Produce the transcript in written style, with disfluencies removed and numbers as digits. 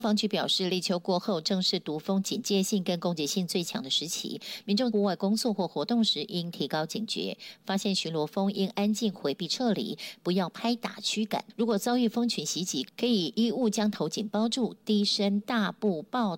防局表示，立秋过后正是毒蜂警戒性跟攻击性最强的时期，民众户外工作或活动时应提高警觉，发现巡逻蜂应安静回避撤离，不要拍打驱赶。如果遭遇蜂群袭击，可以衣物将头颈包住，低声大步报